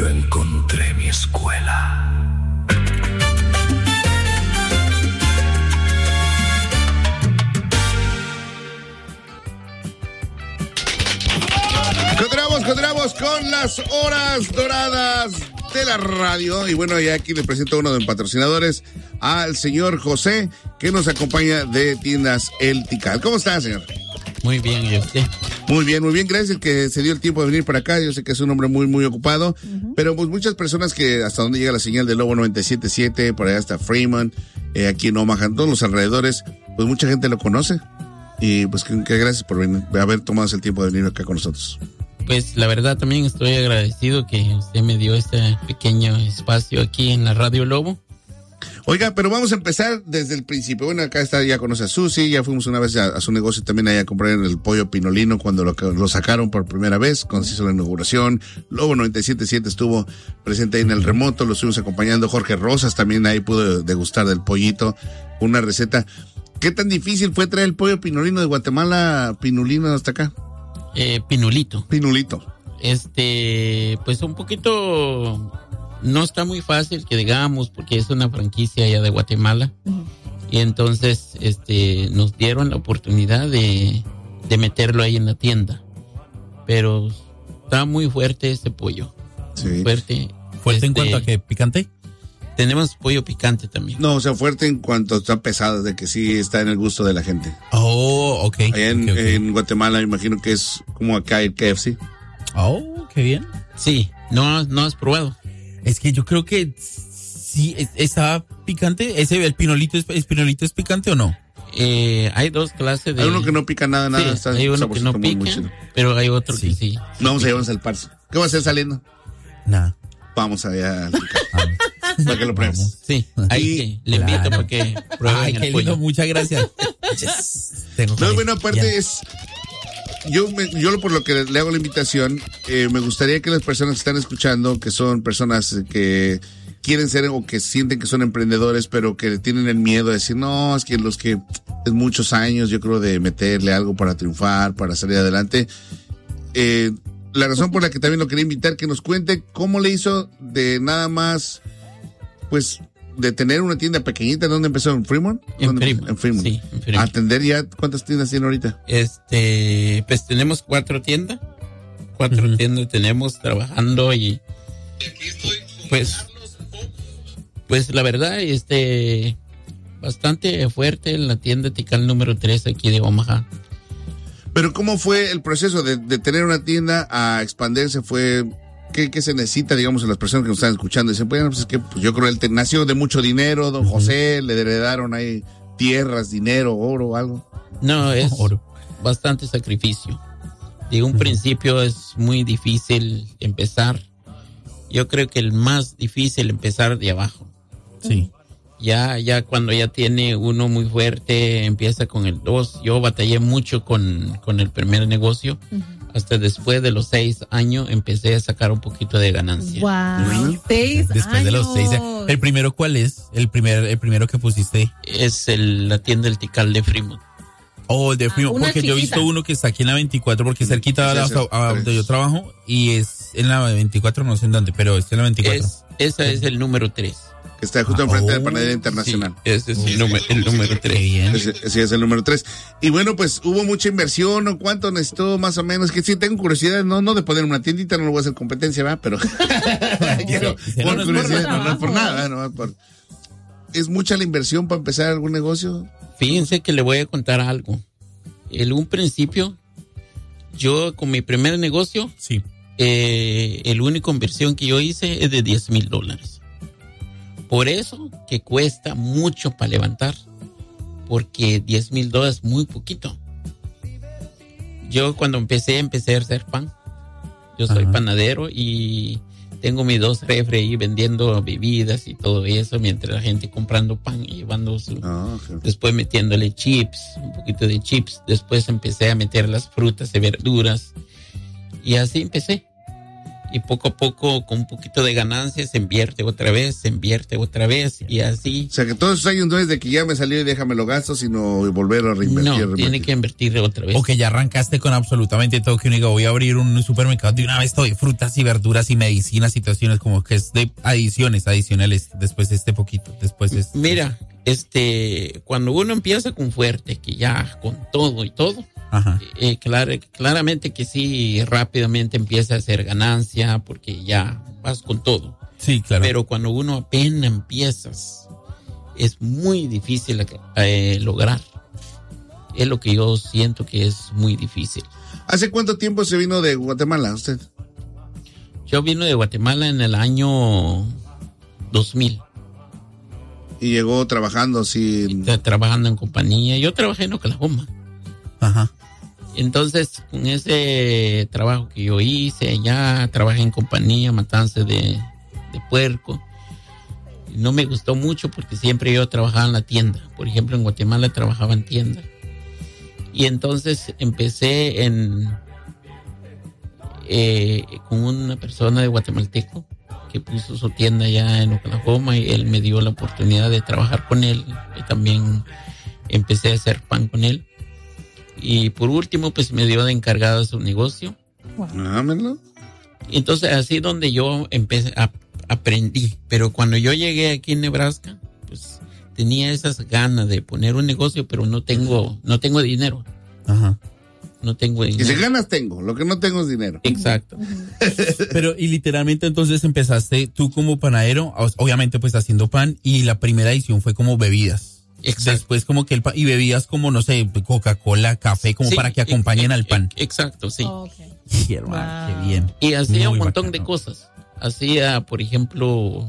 Yo encontré mi escuela. Continuamos con las horas doradas de la radio. Y bueno, ya aquí le presento a uno de los patrocinadores, al señor José, que nos acompaña de Tiendas El Tikal. ¿Cómo está, señor? Muy bien, ¿y usted? Muy bien, gracias que se dio el tiempo de venir para acá. Yo sé que es un hombre muy ocupado, pero pues muchas personas que hasta donde llega la señal de Lobo 97.7, por allá hasta Fremont, aquí en Omaha, todos los alrededores, pues mucha gente lo conoce. Y pues que gracias por haber tomado el tiempo de venir acá con nosotros. Pues la verdad también estoy agradecido que usted me dio este pequeño espacio aquí en la Radio Lobo. Oiga, pero vamos a empezar desde el principio. Bueno, acá está, ya conoce a Susi, ya fuimos una vez a su negocio también allá a comprar el pollo pinolino cuando lo sacaron por primera vez, cuando se hizo la inauguración. Lobo 97.7 estuvo presente ahí en el remoto, lo estuvimos acompañando. Jorge Rosas también ahí pudo degustar del pollito, una receta. ¿Qué tan difícil fue traer el pollo pinolino de Guatemala, pinolino hasta acá? Pinulito. Pues un poquito, no está muy fácil que digamos, porque es una franquicia allá de Guatemala. Y entonces, nos dieron la oportunidad de meterlo ahí en la tienda. Pero está muy fuerte este pollo. Sí. Fuerte. ¿Fuerte en cuanto a qué? ¿Picante? Tenemos pollo picante también. No, o sea, fuerte en cuanto está pesado, de que sí está en el gusto de la gente. Oh, ok. Allá en Guatemala me imagino que es como acá el KFC. Oh, qué bien. Sí, no has probado. Es que yo creo que sí, está picante. ¿El pinolito es picante o no? Hay dos clases de... Hay uno que no pica nada, sí, está hay uno que no pica, pero hay otro que sí. Vamos a llevarnos al parso. ¿Qué va a hacer saliendo? Nada. Vamos allá para que lo pruebes. Sí, ahí le invito para que prueben. Ay, qué lindo, muchas gracias. No, bueno, aparte es... Yo por lo que le hago la invitación, me gustaría que las personas que están escuchando, que son personas que quieren ser o que sienten que son emprendedores, pero que tienen el miedo de decir, no, es que los que es muchos años, yo creo, de meterle algo para triunfar, para salir adelante. La razón por la que también lo quería invitar, que nos cuente cómo le hizo de nada más, pues, de tener una tienda pequeñita. ¿Dónde empezó? ¿En Fremont? En Fremont. Sí, en Fremont. Atender ya, ¿cuántas tiendas tiene ahorita? Pues tenemos 4 tiendas. 4 tiendas tenemos trabajando y pues la verdad, bastante fuerte en la tienda Tikal número 3 aquí de Omaha. Pero ¿cómo fue el proceso de tener una tienda a expandirse? ¿Qué se necesita, digamos, en las personas que nos están escuchando? Dicen, bueno, pues es que yo creo que él nació de mucho dinero, don José, le heredaron ahí tierras, dinero, oro, algo. No, es bastante sacrificio. De un principio es muy difícil empezar. Yo creo que el más difícil empezar de abajo. Sí. Ya cuando ya tiene uno muy fuerte, empieza con el 2. Yo batallé mucho con el primer negocio. Hasta después de los 6 años empecé a sacar un poquito de ganancia. Wow, 6 Después años. de los 6 años. ¿El primero cuál es? El primero que pusiste. Es la tienda del Tikal de Fremont. Oh, el de Fremont, porque chiquita. yo he visto uno que está aquí en la 24, porque es cerquita a donde yo trabajo, y es en la 24, no sé en dónde, pero está en la 24. Esa es el número 3. Está justo enfrente de la Panadería Internacional. Sí, ese es el número 3. Sí, es el número 3. Y bueno, pues hubo mucha inversión, ¿o cuánto necesitó más o menos? Que sí tengo curiosidad, no de poner una tiendita, no lo voy a hacer competencia, ¿verdad? Pero por curiosidad, no es por nada, no ¿Es mucha la inversión para empezar algún negocio? Fíjense que le voy a contar algo. En un principio, yo con mi primer negocio, sí. El único inversión que yo hice es de $10,000. Por eso que cuesta mucho para levantar, porque $10,000 es muy poquito. Yo cuando empecé a hacer pan. Yo soy panadero y tengo mis 2 refri ahí vendiendo bebidas y todo eso, mientras la gente comprando pan y llevando después metiéndole chips, un poquito de chips. Después empecé a meter las frutas y verduras y así empecé. Y poco a poco, con un poquito de ganancias, se invierte otra vez, y así. O sea, que todos esos años no es de que ya me salió y déjame lo gasto, sino volver a reinvertir. No, tiene que invertir otra vez. O que ya arrancaste con absolutamente todo, que uno diga, voy a abrir un supermercado de una vez todo, de frutas y verduras y medicinas, situaciones como que es de adicionales, después poquito, después Mira, cuando uno empieza con fuerte, que ya con todo y todo, claramente que sí, rápidamente empieza a hacer ganancia porque ya vas con todo. Sí, claro. Pero cuando uno apenas empiezas, es muy difícil lograr. Es lo que yo siento que es muy difícil. ¿Hace cuánto tiempo se vino de Guatemala usted? Yo vine de Guatemala en el año 2000. Y llegó trabajando trabajando en compañía. Yo trabajé en Oklahoma. Ajá. Entonces, con ese trabajo que yo hice, ya trabajé en compañía, matanza de puerco. No me gustó mucho porque siempre yo trabajaba en la tienda. Por ejemplo, en Guatemala trabajaba en tienda. Y entonces empecé con una persona de guatemalteco que puso su tienda allá en Oklahoma y él me dio la oportunidad de trabajar con él. Y también empecé a hacer pan con él. Y por último, pues me dio de encargado de su negocio. Wow. Entonces, así donde yo aprendí. Pero cuando yo llegué aquí en Nebraska, pues tenía esas ganas de poner un negocio, pero no tengo dinero. Ajá. No tengo dinero. Y si ganas tengo, lo que no tengo es dinero. Exacto. Pero, y literalmente entonces empezaste tú como panadero, obviamente pues haciendo pan, y la primera edición fue como bebidas. Exacto. Después como que y bebidas como, no sé, Coca-Cola, café, como para que acompañen al pan. Exacto, sí. Okay. Sí, hermano, qué bien. Y hacía muy un montón bacano de cosas. Hacía, por ejemplo,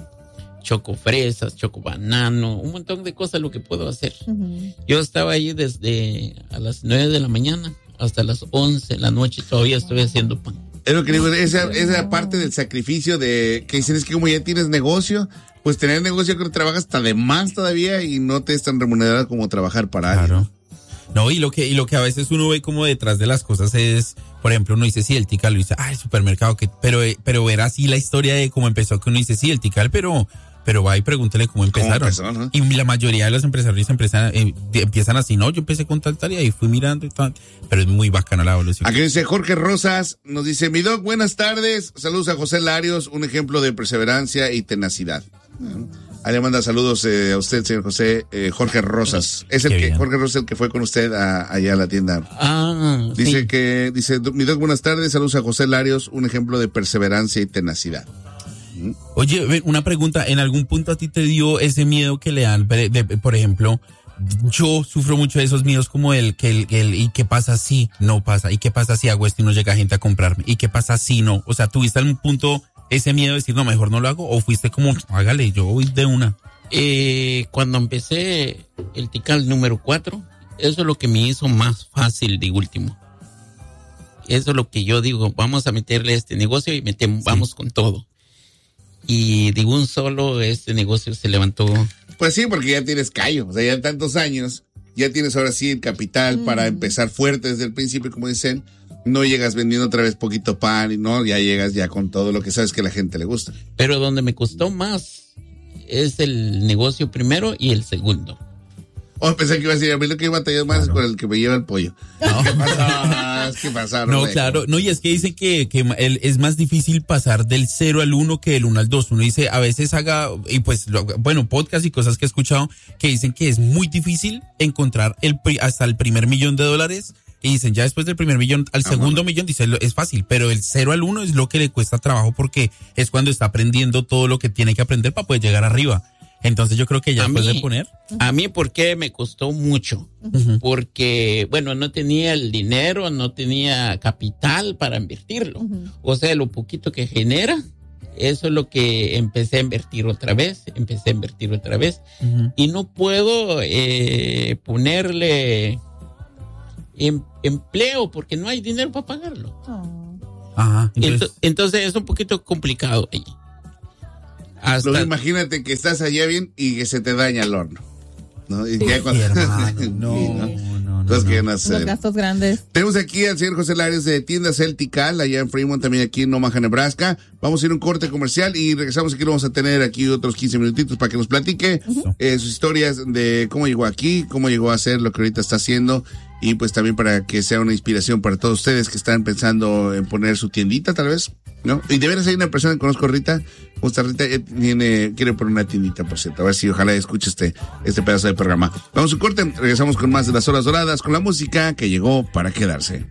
chocofresas, chocobanano, un montón de cosas lo que puedo hacer. Uh-huh. Yo estaba ahí desde a las 9 de la mañana hasta las 11 de la noche, todavía estoy haciendo pan. Es lo que digo, esa parte del sacrificio de que dicen es que como ya tienes negocio, pues tener negocio que trabajas hasta de más todavía y no te es tan remunerado como trabajar para alguien. No, y lo que a veces uno ve como detrás de las cosas es, por ejemplo, uno dice, sí, el Tikal, lo dice, el supermercado, pero ver así la historia de cómo empezó, que uno dice, sí, el Tikal, pero va y pregúntele cómo empezaron. ¿No? Y la mayoría de los empresarios empiezan así, no, yo empecé con tal tarea y fui mirando y tal, pero es muy bacana la evolución. Aquí dice Jorge Rosas, nos dice, mi doc, buenas tardes, saludos a José Larios, un ejemplo de perseverancia y tenacidad. Ahí le manda saludos a usted, señor José, Jorge Rosas. Es Jorge Rosas el que fue con usted allá a la tienda. Dice sí. Dice, mi doc, buenas tardes, saludos a José Larios, un ejemplo de perseverancia y tenacidad. Oye, una pregunta, ¿en algún punto a ti te dio ese miedo que le dan, por ejemplo, yo sufro mucho de esos miedos como ¿y qué pasa si no pasa? ¿Y qué pasa si hago esto y no llega gente a comprarme? ¿Y qué pasa si no? O sea, ¿tuviste algún punto ese miedo de decir, no, mejor no lo hago? ¿O fuiste como, hágale, yo voy de una? Cuando empecé el Tikal número 4, eso es lo que me hizo más fácil de último. Eso es lo que yo digo, vamos a meterle este negocio y vamos con todo. Y de un solo este negocio se levantó. Pues sí, porque ya tienes callo, o sea, ya tantos años, ya tienes ahora sí el capital para empezar fuerte desde el principio, como dicen. No llegas vendiendo otra vez poquito pan y no, ya llegas ya con todo lo que sabes que a la gente le gusta. Pero donde me costó más es el negocio primero y el segundo. Pensé que iba a decir, a mí lo que iba a batallar más es con el que me lleva el pollo. No. ¿Qué pasa? No, claro. No, y es que dicen que es más difícil pasar del 0 al 1 que del 1 al 2. Uno dice, a veces y pues, podcast y cosas que he escuchado que dicen que es muy difícil encontrar hasta el primer $1,000,000. Y dicen, ya después del primer millón, al segundo millón, dice, es fácil, pero el 0 al 1 es lo que le cuesta trabajo porque es cuando está aprendiendo todo lo que tiene que aprender para poder llegar arriba. Entonces yo creo que ya después de poner. A mí, ¿por qué me costó mucho? Uh-huh. Porque, no tenía el dinero, no tenía capital para invertirlo. Uh-huh. O sea, lo poquito que genera, eso es lo que empecé a invertir otra vez. Uh-huh. Y no puedo ponerle empleo porque no hay dinero para pagarlo. Ajá. Entonces es un poquito complicado ahí. Luego imagínate que estás allá bien y que se te daña el horno, ¿no? Y ya cuando... No. Cosas que van a hacer. Los gastos grandes. Tenemos aquí al señor José Larios de Tienda Celtical, allá en Fremont, también aquí en Omaha, Nebraska. Vamos a ir a un corte comercial y regresamos aquí. Lo vamos a tener aquí otros 15 minutitos para que nos platique sus historias de cómo llegó aquí, cómo llegó a hacer lo que ahorita está haciendo. Y pues también para que sea una inspiración para todos ustedes que están pensando en poner su tiendita, tal vez, ¿no? Y de veras hay una persona que conozco, Rita. Rita quiere poner una tiendita, por cierto. A ver si ojalá escuche este pedazo de programa. Vamos a un corte, regresamos con más de las horas doradas, con la música que llegó para quedarse.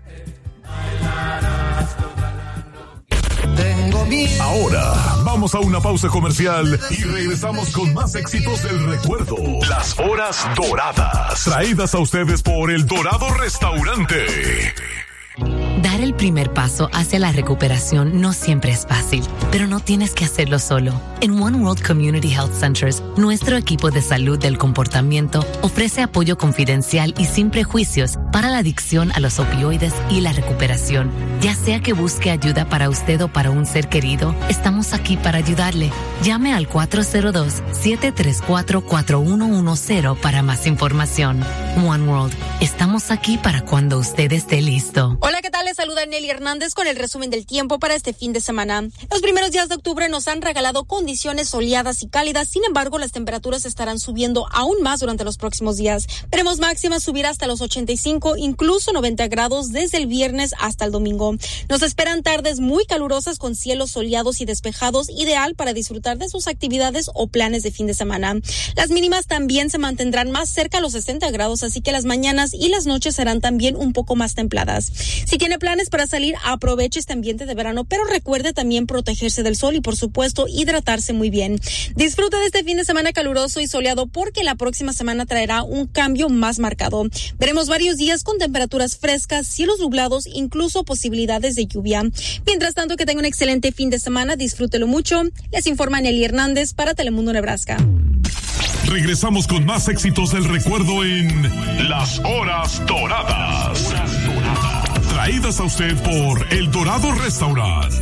Ahora vamos a una pausa comercial y regresamos con más éxitos del recuerdo. Las horas doradas, traídas a ustedes por El Dorado Restaurante. Dar el primer paso hacia la recuperación no siempre es fácil, pero no tienes que hacerlo solo. En One World Community Health Centers, nuestro equipo de salud del comportamiento ofrece apoyo confidencial y sin prejuicios para la adicción a los opioides y la recuperación. Ya sea que busque ayuda para usted o para un ser querido, estamos aquí para ayudarle. Llame al 402-734-4110 para más información. One World, estamos aquí para cuando usted esté listo. Hola, ¿qué tal? Les saluda Nelly Hernández con el resumen del tiempo para este fin de semana. Los primeros días de octubre nos han regalado condiciones soleadas y cálidas, sin embargo, las temperaturas estarán subiendo aún más durante los próximos días. Veremos máximas subir hasta los 85, incluso 90 grados desde el viernes hasta el domingo. Nos esperan tardes muy calurosas con cielos soleados y despejados, ideal para disfrutar de sus actividades o planes de fin de semana. Las mínimas también se mantendrán más cerca a los 60 grados, así que las mañanas y las noches serán también un poco más templadas. Si tiene planes para salir, aproveche este ambiente de verano, pero recuerde también protegerse del sol y, por supuesto, hidratarse muy bien. Disfrute de este fin de semana caluroso y soleado porque la próxima semana traerá un cambio más marcado. Veremos varios días con temperaturas frescas, cielos nublados, incluso posibilidades de lluvia. Mientras tanto, que tenga un excelente fin de semana, disfrútelo mucho. Les informa Nelly Hernández para Telemundo Nebraska. Regresamos con más éxitos del recuerdo en Las Horas Doradas. Traídas a usted por El Dorado Restaurant.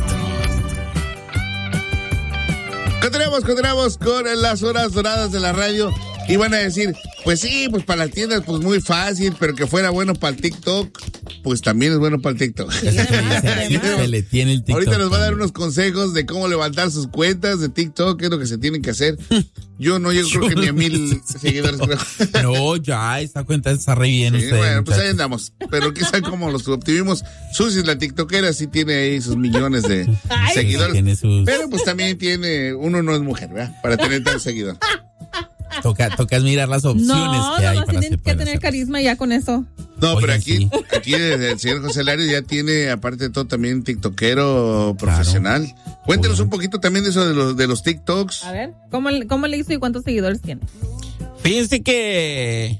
Continuamos con las horas doradas de la radio. Y van a decir, pues sí, pues para las tiendas, pues muy fácil, pero que fuera bueno para el TikTok, pues también es bueno para el TikTok. Se le tiene el TikTok. Ahorita nos va a dar unos consejos de cómo levantar sus cuentas de TikTok, qué es lo que se tienen que hacer. Yo creo que ni a 1,000 seguidores. Creo. No, ya, esta cuenta está re bien. Sí, usted, bueno, pues ahí andamos. Pero quizá como los obtuvimos. Susi, la tiktokera, sí tiene ahí sus millones de seguidores. Pero pues también uno no es mujer, ¿verdad? Para tener tantos seguidores. Toca mirar las opciones que hay para tienen que tener carisma ya con eso. No, Oye, pero aquí sí. el señor José Larios ya tiene, aparte de todo, también tiktokero profesional. Claro. Cuéntenos un poquito también de eso de los TikToks. A ver, ¿cómo le hizo y cuántos seguidores tiene? Fíjense que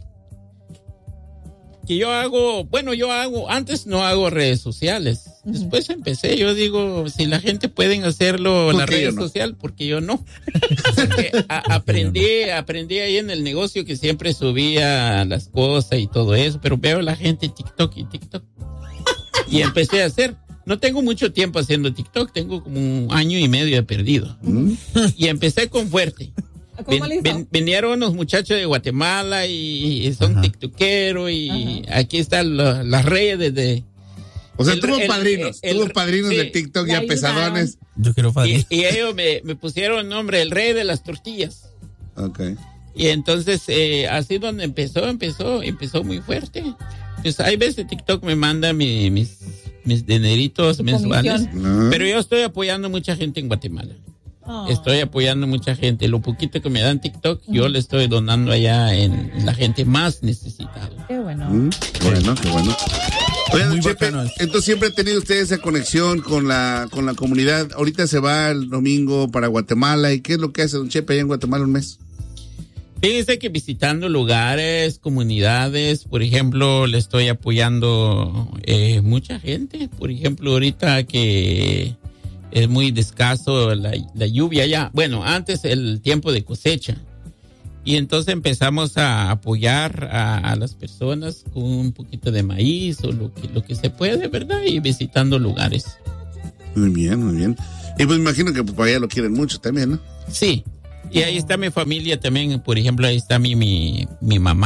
antes no hago redes sociales. Después empecé, yo digo, si la gente puede hacerlo en las redes sociales, porque yo no. Porque aprendí ahí en el negocio que siempre subía las cosas y todo eso, pero veo la gente TikTok. Y empecé a hacer. No tengo mucho tiempo haciendo TikTok, tengo como 1 año y medio de perdido. Y empecé con fuerte. Vinieron unos muchachos de Guatemala y son tiktokeros y aquí están las redes de... O sea, tuvo padrinos sí, de TikTok ya pesadones. Yo quiero padrinos. Y ellos me pusieron el nombre, el rey de las tortillas. Okay. Y entonces, así donde empezó muy fuerte. Pues hay veces TikTok me manda mis dineritos mensuales. Pero yo estoy apoyando mucha gente en Guatemala. Estoy apoyando mucha gente. Lo poquito que me dan TikTok, yo le estoy donando allá en la gente más necesitada. Qué bueno. Qué bueno. Oye, Muy Chepe, bacano. entonces siempre han tenido ustedes esa conexión con la comunidad. Ahorita se va el domingo para Guatemala. ¿Y qué es lo que hace don Chepe allá en Guatemala un mes? Fíjense que visitando lugares, comunidades, por ejemplo, le estoy apoyando mucha gente. Por ejemplo, ahorita que es muy escaso la lluvia ya. Bueno, antes el tiempo de cosecha. Y entonces empezamos a apoyar a las personas con un poquito de maíz o lo que se puede, ¿verdad? Y visitando lugares. Muy bien. Y pues me imagino que para allá lo quieren mucho también, ¿no? Sí. Y ahí está mi familia también. Por ejemplo, ahí está mi mamá.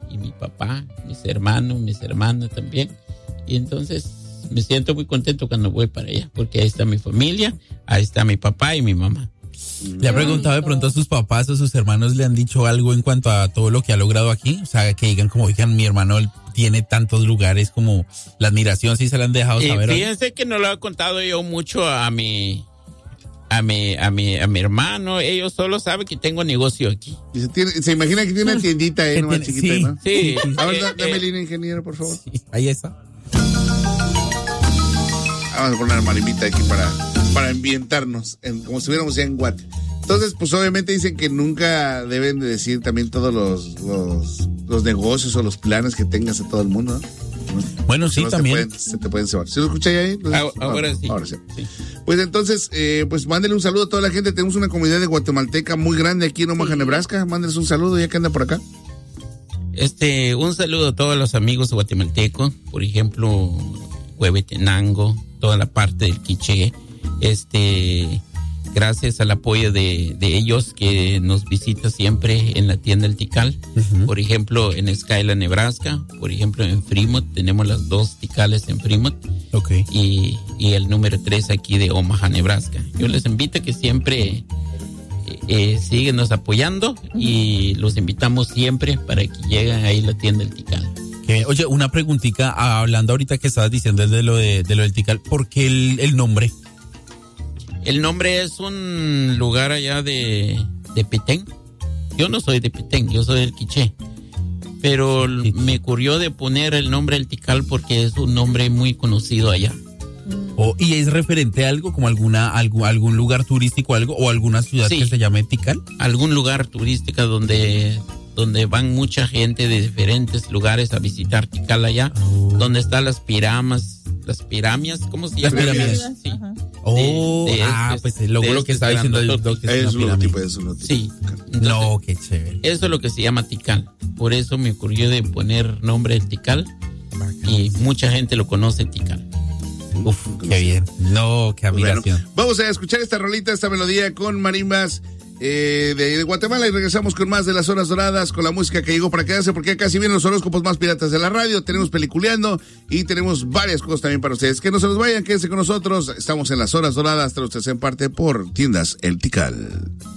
y mi papá, mis hermanos, mis hermanas también. Y entonces me siento muy contento cuando voy para allá, porque ahí está mi familia, ahí está mi papá y mi mamá. ¿Le ha preguntado de pronto a sus papás o sus hermanos, le han dicho algo en cuanto a todo lo que ha logrado aquí? O sea, que digan como, oigan, mi hermano tiene tantos lugares, como la admiración, ¿sí se la han dejado saber? Fíjense que no lo he contado yo mucho a mi hermano. Ellos solo saben que tengo negocio aquí. Se imagina que tiene una tiendita ahí, nomás chiquita, sí, ¿no? Sí. A ver, dame línea, ingeniero, por favor. Sí, ahí está. Vamos a poner marimita aquí para ambientarnos, como si estuviéramos ya en Guate. Entonces, pues obviamente dicen que nunca deben de decir también todos los negocios o los planes que tengas a todo el mundo, ¿no? Bueno, sí, también. Se te pueden cebar. ¿Sí lo escucha ahí? Entonces, Ahora sí. Ahora sí. Pues entonces, pues mándele un saludo a toda la gente. Tenemos una comunidad de guatemalteca muy grande aquí en Omaha, Nebraska. Mándeles un saludo ya que anda por acá. Un saludo a todos los amigos guatemaltecos, por ejemplo, Huehuetenango, toda la parte del Quiché. Gracias al apoyo de ellos que nos visita siempre en la tienda El Tikal. Uh-huh. Por ejemplo, en Skyland, Nebraska. Por ejemplo, en Fremont. Tenemos las 2 Tikales en Fremont. Okay. Y el número 3 aquí de Omaha, Nebraska. Yo les invito a que siempre síguenos apoyando y los invitamos siempre para que lleguen ahí a la tienda El Tikal. Oye, una preguntita, hablando ahorita que estabas diciendo de lo del Tikal, ¿por qué el nombre? El nombre es un lugar allá de Petén. Yo no soy de Petén, yo soy del Quiché. Pero me ocurrió de poner el nombre El Tikal porque es un nombre muy conocido allá. ¿Y es referente a algo, como algún lugar turístico o alguna ciudad que se llame Tikal? Algún lugar turístico donde van mucha gente de diferentes lugares a visitar Tikal allá. Donde están las pirámides, ¿cómo se llama? Las pirámides. Sí. Pues el logo, lo que estaba diciendo el doctor es un logotipo de eso. Sí. Entonces, no, qué chévere. Eso es lo que se llama Tikal. Por eso me ocurrió de poner nombre del Tikal. Bacán. Y mucha gente lo conoce Tikal. Uf, qué bien. No, qué admiración. Bueno, vamos a escuchar esta rolita, esta melodía con marimbas de Guatemala y regresamos con más de las horas doradas, con la música que llegó para quedarse, porque ya casi vienen los horóscopos más piratas de la radio. Tenemos peliculeando y tenemos varias cosas también para ustedes. Que no se los vayan, quédense con nosotros. Estamos en las horas doradas, traducidas en parte por Tiendas El Tikal.